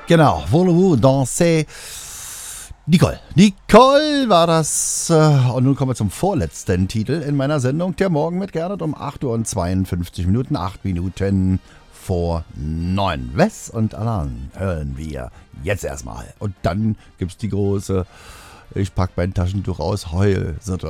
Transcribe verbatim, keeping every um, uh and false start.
Genau, Voulez-vous danser? Nicole. Nicole war das. Und nun kommen wir zum vorletzten Titel in meiner Sendung. Der Morgen mit Gernot um acht Uhr und zweiundfünfzig Minuten, acht Minuten vor neun. Wes und Alan hören wir jetzt erstmal. Und dann gibt's die große, ich pack mein Taschentuch aus, heul.